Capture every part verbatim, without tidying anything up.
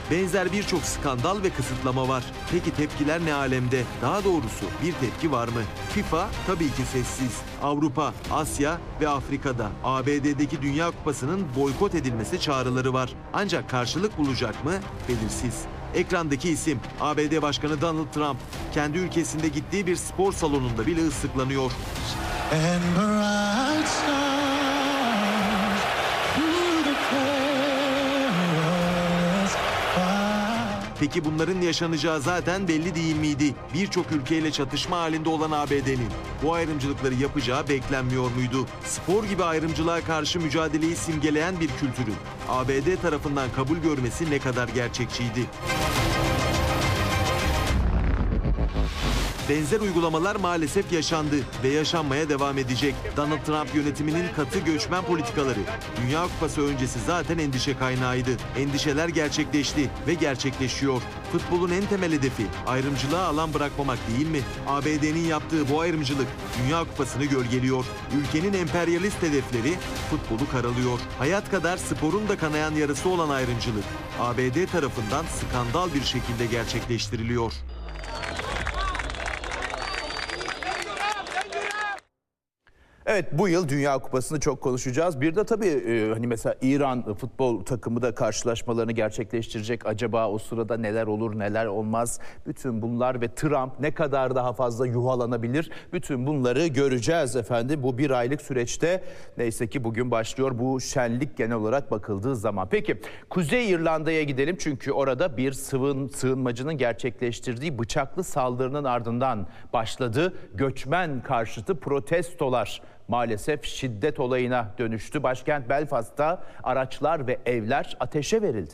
Benzer birçok skandal ve kısıtlama var. Peki tepkiler ne alemde? Daha doğrusu bir tepki var mı? FIFA tabii ki sessiz. Avrupa, Asya ve Afrika'da A B D'deki Dünya Kupası'nın boykot edilmesi çağrıları var. Ancak karşılık bulacak mı? Belirsiz. Ekrandaki isim A B D Başkanı Donald Trump. Kendi ülkesinde gittiği bir spor salonunda bile ıslıklanıyor. Peki bunların yaşanacağı zaten belli değil miydi? Birçok ülkeyle çatışma halinde olan A B D'nin bu ayrımcılıkları yapacağı beklenmiyor muydu? Spor gibi ayrımcılığa karşı mücadeleyi simgeleyen bir kültürün A B D tarafından kabul görmesi ne kadar gerçekçiydi? Benzer uygulamalar maalesef yaşandı ve yaşanmaya devam edecek. Donald Trump yönetiminin katı göçmen politikaları Dünya Kupası öncesi zaten endişe kaynağıydı. Endişeler gerçekleşti ve gerçekleşiyor. Futbolun en temel hedefi ayrımcılığa alan bırakmamak değil mi? A B D'nin yaptığı bu ayrımcılık Dünya Kupası'nı gölgeliyor. Ülkenin emperyalist hedefleri futbolu karalıyor. Hayat kadar sporun da kanayan yarası olan ayrımcılık A B D tarafından skandal bir şekilde gerçekleştiriliyor. Evet, bu yıl Dünya Kupası'nı çok konuşacağız. Bir de tabii e, hani mesela İran futbol takımı da karşılaşmalarını gerçekleştirecek. Acaba o sırada neler olur, neler olmaz? Bütün bunlar ve Trump ne kadar daha fazla yuhalanabilir? Bütün bunları göreceğiz efendim. Bu bir aylık süreçte neyse ki bugün başlıyor bu şenlik genel olarak bakıldığı zaman. Peki Kuzey İrlanda'ya gidelim çünkü orada bir sığın, sığınmacının gerçekleştirdiği bıçaklı saldırının ardından başladı. Göçmen karşıtı protestolar maalesef şiddet olayına dönüştü. Başkent Belfast'ta araçlar ve evler ateşe verildi.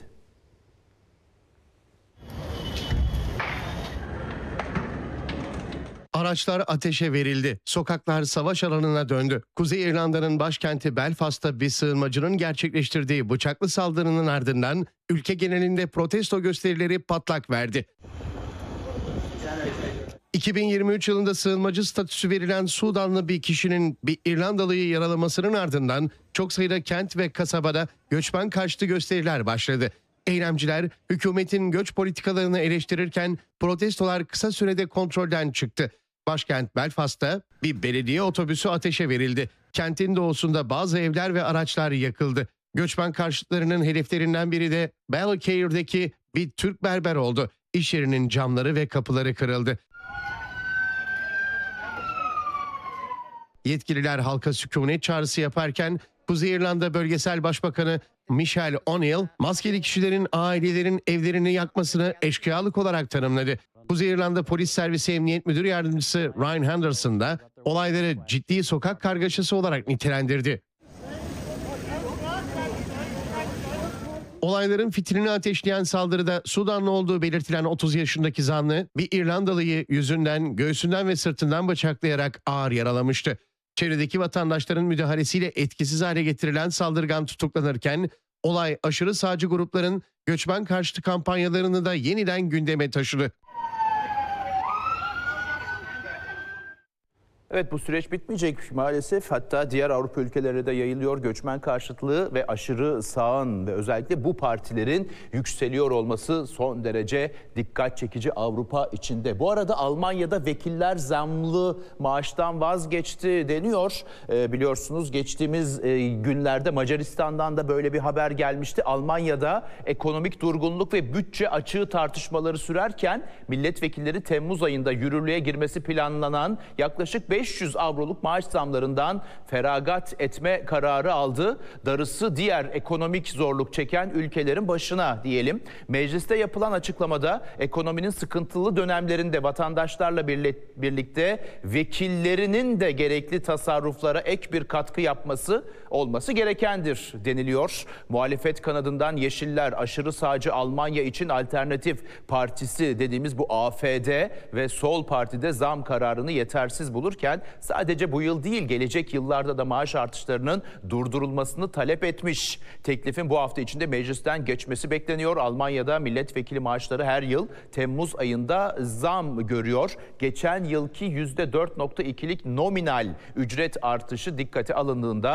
Araçlar ateşe verildi. Sokaklar savaş alanına döndü. Kuzey İrlanda'nın başkenti Belfast'ta bir sığınmacının gerçekleştirdiği bıçaklı saldırının ardından ülke genelinde protesto gösterileri patlak verdi. iki bin yirmi üç yılında sığınmacı statüsü verilen Sudanlı bir kişinin bir İrlandalı'yı yaralamasının ardından çok sayıda kent ve kasabada göçmen karşıtı gösteriler başladı. Eylemciler hükümetin göç politikalarını eleştirirken protestolar kısa sürede kontrolden çıktı. Başkent Belfast'ta bir belediye otobüsü ateşe verildi. Kentin doğusunda bazı evler ve araçlar yakıldı. Göçmen karşıtlarının hedeflerinden biri de Ballycare'deki bir Türk berber oldu. İş yerinin camları ve kapıları kırıldı. Yetkililer halka sükunet çağrısı yaparken Kuzey İrlanda Bölgesel Başbakanı Michelle O'Neill, maskeli kişilerin ailelerin evlerini yakmasını eşkıyalık olarak tanımladı. Kuzey İrlanda Polis Servisi Emniyet Müdür Yardımcısı Ryan Henderson da olayları ciddi sokak kargaşası olarak nitelendirdi. Olayların fitilini ateşleyen saldırıda Sudanlı olduğu belirtilen otuz yaşındaki zanlı bir İrlandalı'yı yüzünden, göğsünden ve sırtından bıçaklayarak ağır yaralamıştı. Çevredeki vatandaşların müdahalesiyle etkisiz hale getirilen saldırgan tutuklanırken olay aşırı sağcı grupların göçmen karşıtı kampanyalarını da yeniden gündeme taşıdı. Evet, bu süreç bitmeyecek maalesef. Hatta diğer Avrupa ülkelerine de yayılıyor göçmen karşıtlığı ve aşırı sağın ve özellikle bu partilerin yükseliyor olması son derece dikkat çekici Avrupa içinde. Bu arada Almanya'da vekiller zamlı maaştan vazgeçti deniyor. Ee, biliyorsunuz geçtiğimiz e, günlerde Macaristan'dan da böyle bir haber gelmişti. Almanya'da ekonomik durgunluk ve bütçe açığı tartışmaları sürerken milletvekilleri Temmuz ayında yürürlüğe girmesi planlanan yaklaşık beş yüz avroluk maaş zamlarından feragat etme kararı aldı. Darısı diğer ekonomik zorluk çeken ülkelerin başına diyelim. Mecliste yapılan açıklamada ekonominin sıkıntılı dönemlerinde vatandaşlarla birlikte vekillerinin de gerekli tasarruflara ek bir katkı yapması olması gerekendir deniliyor. Muhalefet kanadından Yeşiller, aşırı sağcı Almanya için Alternatif Partisi dediğimiz bu A F D ve Sol Parti'de zam kararını yetersiz bulurken sadece bu yıl değil gelecek yıllarda da maaş artışlarının durdurulmasını talep etmiş. Teklifin bu hafta içinde meclisten geçmesi bekleniyor. Almanya'da milletvekili maaşları her yıl Temmuz ayında zam görüyor. Geçen yılki yüzde dört virgül ikilik nominal ücret artışı dikkate alındığında Temmuz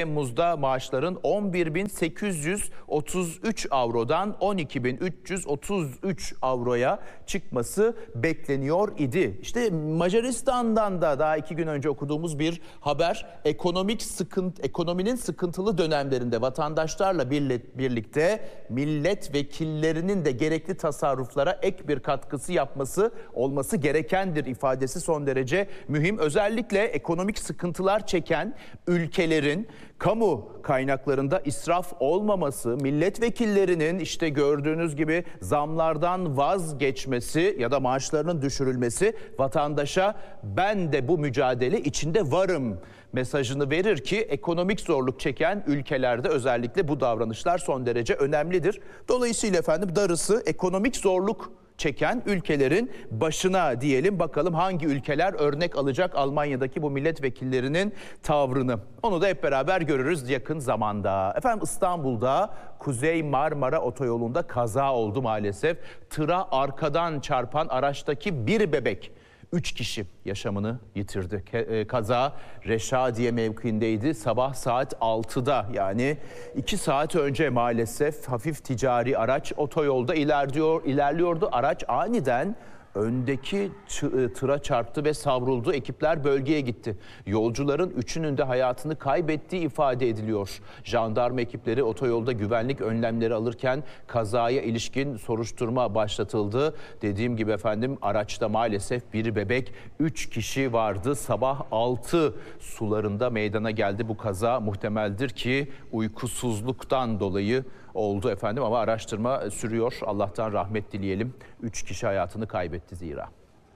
Temmuz'da maaşların on bir bin sekiz yüz otuz üç avrodan on iki bin üç yüz otuz üç avroya çıkması bekleniyor idi. İşte Macaristan'dan da daha iki gün önce okuduğumuz bir haber, ekonomik sıkıntı, ekonominin sıkıntılı dönemlerinde vatandaşlarla birlikte milletvekillerinin de gerekli tasarruflara ek bir katkısı yapması olması gerekendir ifadesi son derece mühim. Özellikle ekonomik sıkıntılar çeken ülkelerin kamu kaynaklarında israf olmaması, milletvekillerinin işte gördüğünüz gibi zamlardan vazgeçmesi ya da maaşlarının düşürülmesi vatandaşa ben de bu mücadele içinde varım mesajını verir ki ekonomik zorluk çeken ülkelerde özellikle bu davranışlar son derece önemlidir. Dolayısıyla efendim darısı ekonomik zorluk çeken ülkelerin başına diyelim, bakalım hangi ülkeler örnek alacak Almanya'daki bu milletvekillerinin tavrını. Onu da hep beraber görürüz yakın zamanda. Efendim İstanbul'da Kuzey Marmara Otoyolu'nda kaza oldu maalesef. Tıra arkadan çarpan araçtaki bir bebek, üç kişi yaşamını yitirdi. Kaza Reşadiye mevkiindeydi. Sabah saat altıda, yani iki saat önce maalesef hafif ticari araç otoyolda ilerliyor, ilerliyordu. Araç aniden öndeki tıra çarptı ve savruldu. Ekipler bölgeye gitti. Yolcuların üçünün de hayatını kaybettiği ifade ediliyor. Jandarma ekipleri otoyolda güvenlik önlemleri alırken kazaya ilişkin soruşturma başlatıldı. Dediğim gibi efendim araçta maalesef bir bebek, üç kişi vardı. Sabah altı sularında meydana geldi bu kaza. Muhtemeldir ki uykusuzluktan dolayı oldu efendim ama araştırma sürüyor. Allah'tan rahmet dileyelim. Üç kişi hayatını kaybetti zira.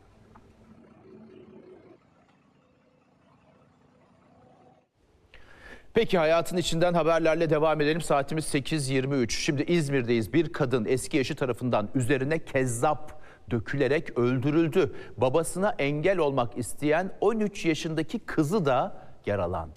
Peki hayatın içinden haberlerle devam edelim. Saatimiz sekiz yirmi üç. Şimdi İzmir'deyiz. Bir kadın eski eşi tarafından üzerine kezzap dökülerek öldürüldü. Babasına engel olmak isteyen on üç yaşındaki kızı da yaralandı.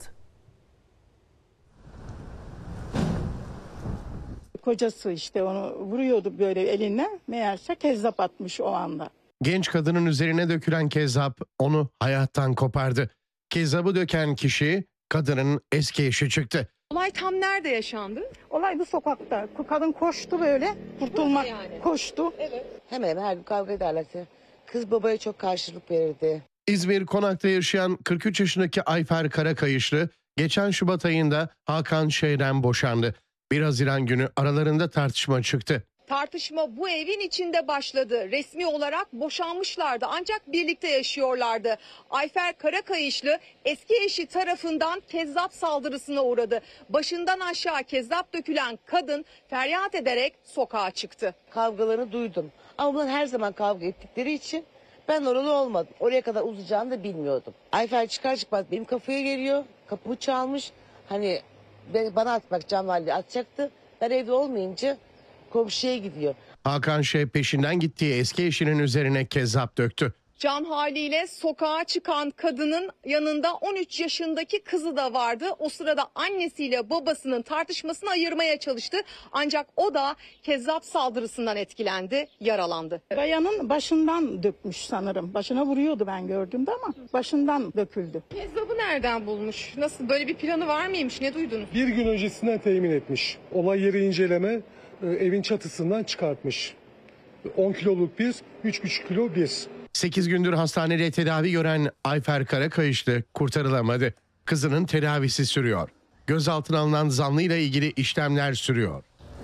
Kocası işte onu vuruyordu böyle eline. Meğerse kezzap atmış o anda. Genç kadının üzerine dökülen kezzap onu hayattan kopardı. Kezzabı döken kişi kadının eski eşi çıktı. Olay tam nerede yaşandı? Olay bu sokakta. Kadın koştu böyle. Kurtulmak yani? koştu. Evet. Hemen hemen her gün kavga ederlerse. Kız babaya çok karşılık verirdi. İzmir Konak'ta yaşayan kırk üç yaşındaki Ayfer Karakayışlı geçen Şubat ayında Hakan Şey'den boşandı. bir Haziran günü aralarında tartışma çıktı. Tartışma bu evin içinde başladı. Resmi olarak boşanmışlardı ancak birlikte yaşıyorlardı. Ayfer Karakayışlı eski eşi tarafından kezzap saldırısına uğradı. Başından aşağı kezzap dökülen kadın feryat ederek sokağa çıktı. Kavgalarını duydum. Ama bunlar her zaman kavga ettikleri için ben oralı olmadım. Oraya kadar uzayacağını da bilmiyordum. Ayfer çıkar çıkmaz benim kafaya geliyor. Kapımı çalmış. Hani bana atmak Canvalli atacaktı. Ben evde olmayınca komşuya gidiyor. Hakan Şey peşinden gittiği eski eşinin üzerine kezzap döktü. Can haliyle sokağa çıkan kadının yanında on üç yaşındaki kızı da vardı. O sırada annesiyle babasının tartışmasını ayırmaya çalıştı. Ancak o da kezzap saldırısından etkilendi, yaralandı. Bayanın başından dökmüş sanırım. Başına vuruyordu ben gördüğümde ama başından döküldü. Kezzabı nereden bulmuş? Nasıl, böyle bir planı var mıymış? Ne duydunuz? Bir gün öncesinden temin etmiş. Olay yeri inceleme e, evin çatısından çıkartmış. on kiloluk bir, üç buçuk kilo bir. sekiz gündür hastanede tedavi gören Ayfer Karakayışlı kurtarılamadı. Kızının tedavisi sürüyor. Gözaltına alınan zanlıyla ilgili işlemler sürüyor.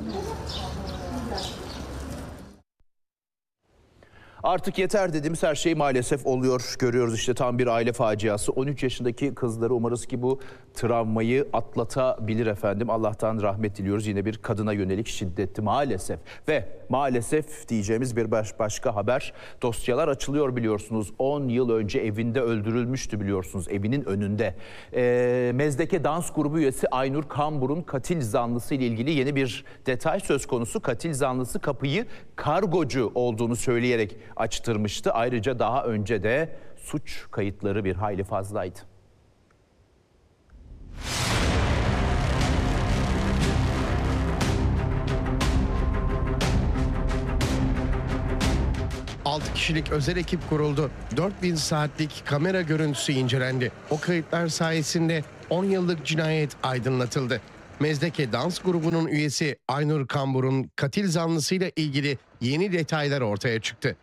Artık yeter dediğimiz her şey maalesef oluyor. Görüyoruz işte tam bir aile faciası. on üç yaşındaki kızları umarız ki bu travmayı atlatabilir efendim. Allah'tan rahmet diliyoruz. Yine bir kadına yönelik şiddetti maalesef. Ve maalesef diyeceğimiz bir baş, başka haber. Dosyalar açılıyor biliyorsunuz. on yıl önce evinde öldürülmüştü biliyorsunuz, evinin önünde. Ee, Mezdeke dans grubu üyesi Aynur Kambur'un katil zanlısı ile ilgili yeni bir detay söz konusu. Katil zanlısı kapıyı kargocu olduğunu söyleyerek açtırmıştı. Ayrıca daha önce de suç kayıtları bir hayli fazlaydı. altı kişilik özel ekip kuruldu. dört bin saatlik kamera görüntüsü incelendi. O kayıtlar sayesinde on yıllık cinayet aydınlatıldı. Mezdeke Dans grubunun üyesi Aynur Kambur'un katil zanlısıyla ilgili yeni detaylar ortaya çıktı.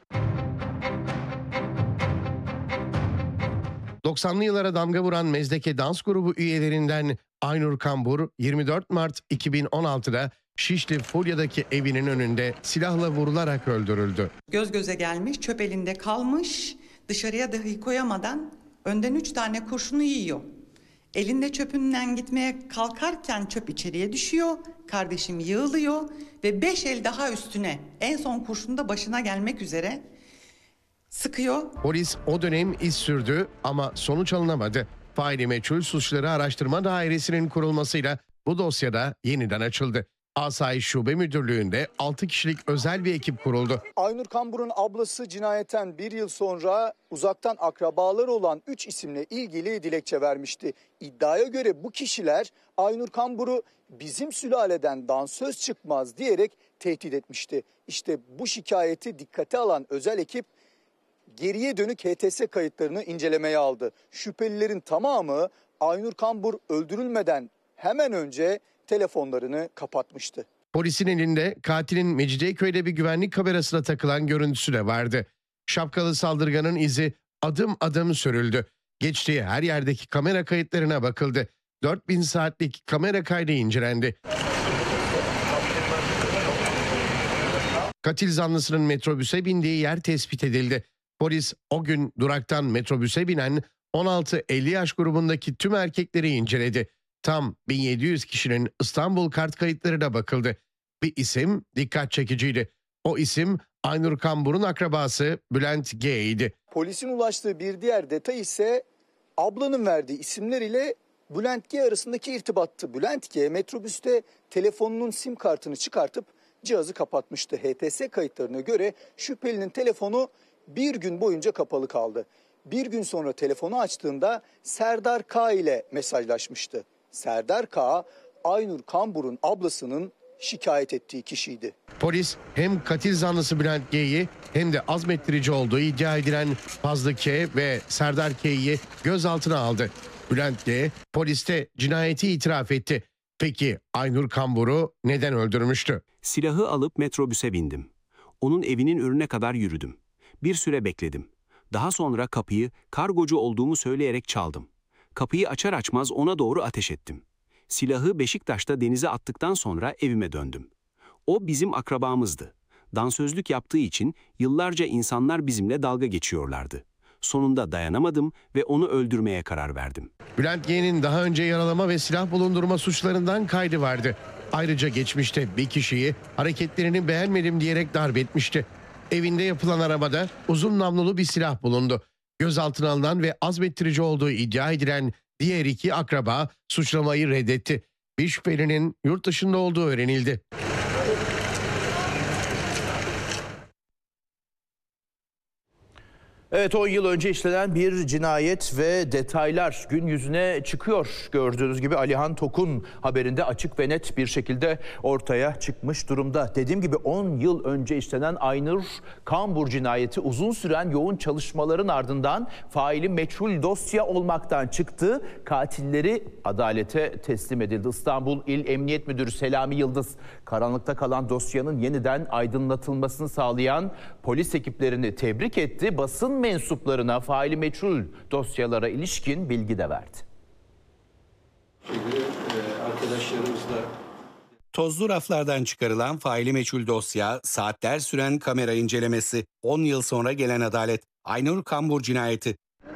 doksanlı yıllara damga vuran Mezdeke Dans grubu üyelerinden Aynur Kambur yirmi dört Mart iki bin on altıda Şişli Fulya'daki evinin önünde silahla vurularak öldürüldü. Göz göze gelmiş, çöp elinde kalmış, dışarıya dahi koyamadan önden üç tane kurşunu yiyor. Elinde çöpünden gitmeye kalkarken çöp içeriye düşüyor, kardeşim yığılıyor ve beş el daha üstüne, en son kurşun da başına gelmek üzere sıkıyor. Polis o dönem iz sürdü ama sonuç alınamadı. Faili meçhul suçları araştırma dairesinin kurulmasıyla bu dosyada yeniden açıldı. Asayiş Şube Müdürlüğü'nde altı kişilik özel bir ekip kuruldu. Aynur Kambur'un ablası cinayetten bir yıl sonra uzaktan akrabaları olan üç isimle ilgili dilekçe vermişti. İddiaya göre bu kişiler Aynur Kambur'u bizim sülaleden dansöz çıkmaz diyerek tehdit etmişti. İşte bu şikayeti dikkate alan özel ekip geriye dönük H T S kayıtlarını incelemeye aldı. Şüphelilerin tamamı Aynur Kambur öldürülmeden hemen önce telefonlarını kapatmıştı. Polisin elinde katilin Mecidiyeköy'de bir güvenlik kamerasına takılan görüntüsü de vardı. Şapkalı saldırganın izi adım adım sürüldü. Geçtiği her yerdeki kamera kayıtlarına bakıldı. dört bin saatlik kamera kaydı incelendi. Katil zanlısının metrobüse bindiği yer tespit edildi. Polis o gün duraktan metrobüse binen on altı elli yaş grubundaki tüm erkekleri inceledi. Tam bin yedi yüz kişinin İstanbul kart kayıtlarına bakıldı. Bir isim dikkat çekiciydi. O isim Aynur Kambur'un akrabası Bülent G idi. Polisin ulaştığı bir diğer detay ise ablanın verdiği isimler ile Bülent G arasındaki irtibattı. Bülent G metrobüste telefonunun sim kartını çıkartıp cihazı kapatmıştı. H T S kayıtlarına göre şüphelinin telefonu bir gün boyunca kapalı kaldı. Bir gün sonra telefonu açtığında Serdar K ile mesajlaşmıştı. Serdar K, Aynur Kambur'un ablasının şikayet ettiği kişiydi. Polis hem katil zanlısı Bülent G'yi hem de azmettirici olduğu iddia edilen Fazlı K ve Serdar K'yi gözaltına aldı. Bülent G poliste cinayeti itiraf etti. Peki Aynur Kambur'u neden öldürmüştü? Silahı alıp metrobüse bindim. Onun evinin önüne kadar yürüdüm. Bir süre bekledim. Daha sonra kapıyı kargocu olduğumu söyleyerek çaldım. Kapıyı açar açmaz ona doğru ateş ettim. Silahı Beşiktaş'ta denize attıktan sonra evime döndüm. O bizim akrabamızdı. Dansözlük yaptığı için yıllarca insanlar bizimle dalga geçiyorlardı. Sonunda dayanamadım ve onu öldürmeye karar verdim. Bülent G'nin daha önce yaralama ve silah bulundurma suçlarından kaydı vardı. Ayrıca geçmişte bir kişiyi hareketlerini beğenmedim diyerek darp etmişti. Evinde yapılan aramada uzun namlulu bir silah bulundu. Gözaltına alınan ve azmettirici olduğu iddia edilen diğer iki akraba suçlamayı reddetti. Bir şüphelinin yurt dışında olduğu öğrenildi. Evet, on yıl önce işlenen bir cinayet ve detaylar gün yüzüne çıkıyor. Gördüğünüz gibi Alihan Tok'un haberinde açık ve net bir şekilde ortaya çıkmış durumda. Dediğim gibi on yıl önce işlenen Aynur Kambur cinayeti uzun süren yoğun çalışmaların ardından faili meçhul dosya olmaktan çıktı. Katilleri adalete teslim edildi. İstanbul İl Emniyet Müdürü Selami Yıldız, karanlıkta kalan dosyanın yeniden aydınlatılmasını sağlayan polis ekiplerini tebrik etti. Basın mensuplarına faili meçhul dosyalara ilişkin bilgi de verdi. Tozlu raflardan çıkarılan faili meçhul dosya, saatler süren kamera incelemesi, on yıl sonra gelen adalet, Aynur Kambur cinayeti.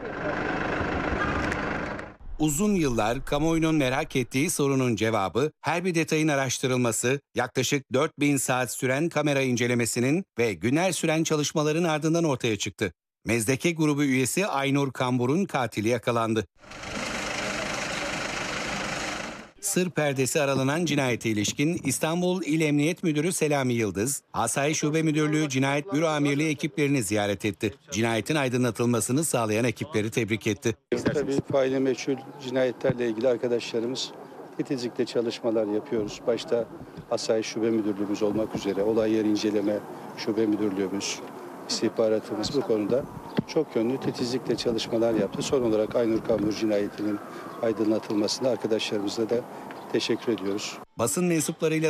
Uzun yıllar kamuoyunun merak ettiği sorunun cevabı, her bir detayın araştırılması, yaklaşık dört bin saat süren kamera incelemesinin ve günler süren çalışmaların ardından ortaya çıktı. Mezdeke grubu üyesi Aynur Kambur'un katili yakalandı. Sır perdesi aralanan cinayete ilişkin İstanbul İl Emniyet Müdürü Selami Yıldız, Asayiş Şube Müdürlüğü Cinayet Büro Amirliği ekiplerini ziyaret etti. Cinayetin aydınlatılmasını sağlayan ekipleri tebrik etti. Tabii faili meçhul cinayetlerle ilgili arkadaşlarımız titizlikle çalışmalar yapıyoruz. Başta Asayiş Şube Müdürlüğümüz olmak üzere olay yeri inceleme şube müdürlüğümüz, istihbaratımız bu konuda çok yönlü titizlikle çalışmalar yaptı. Son olarak Aynur Kambur cinayetinin aydınlatılmasında arkadaşlarımıza da teşekkür ediyoruz. Basın mensuplarıyla